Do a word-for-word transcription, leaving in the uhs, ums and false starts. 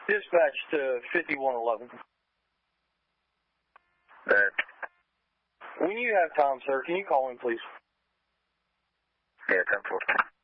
Dispatch to fifty-one eleven. There. When you have time, sir, can you call in, please? Yeah, ten four.